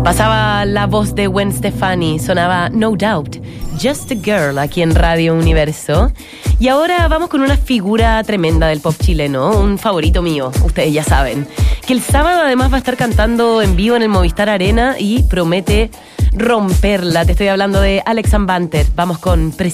Pasaba la voz de Gwen Stefani, sonaba No Doubt, Just a Girl aquí en Radio Universo. Y ahora vamos con una figura tremenda del pop chileno, un favorito mío, ustedes ya saben, que el sábado además va a estar cantando en vivo en el Movistar Arena y promete romperla. Te estoy hablando de Alex Banter. Vamos con